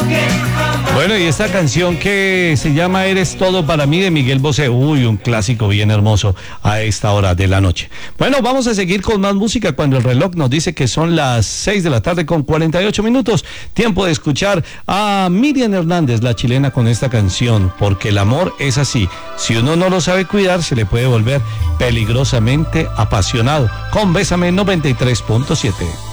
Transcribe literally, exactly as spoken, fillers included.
Bueno, y esta canción que se llama Eres todo para mí de Miguel Bosé, uy, un clásico bien hermoso a esta hora de la noche. Bueno, vamos a seguir con más música cuando el reloj nos dice que son las seis de la tarde con cuarenta y ocho minutos. Tiempo de escuchar a Miriam Hernández, la chilena, con esta canción, porque el amor es así. Si uno no lo sabe cuidar, se le puede volver peligrosamente apasionado. Con Bésame noventa y tres punto siete.